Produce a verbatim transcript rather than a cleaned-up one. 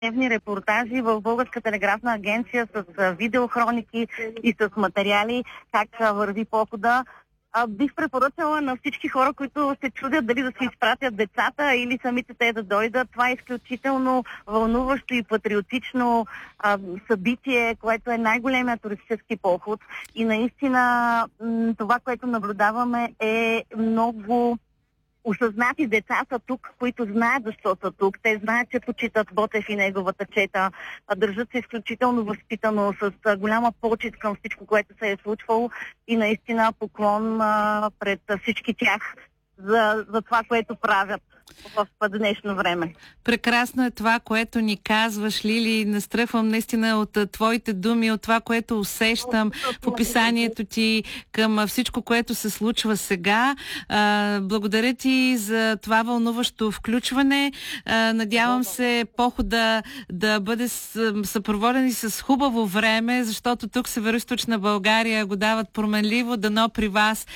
дневни репортажи в Българска телеграфна агенция с видеохроники и с материали как върви похода. А, бих препоръчала на всички хора, които се чудят дали да си изпратят децата или самите те да дойдат. Това е изключително вълнуващо и патриотично а, събитие, което е най-големият туристически поход. И наистина м- това, което наблюдаваме, е много осъзнати деца са тук, които знаят защо са тук. Те знаят, че почитат Ботев и неговата чета. Държат се изключително възпитано, с голяма почит към всичко, което се е случвало и наистина поклон а, пред всички тях за, за това, което правят в днешно време. Прекрасно е това, което ни казваш, Лили. Настръхвам наистина от твоите думи, от това, което усещам в описанието ти към всичко, което се случва сега. А, благодаря ти за това вълнуващо включване. А, надявам се похода да бъде съпроводен и с хубаво време, защото тук Североизточна България го дават променливо. Дано при вас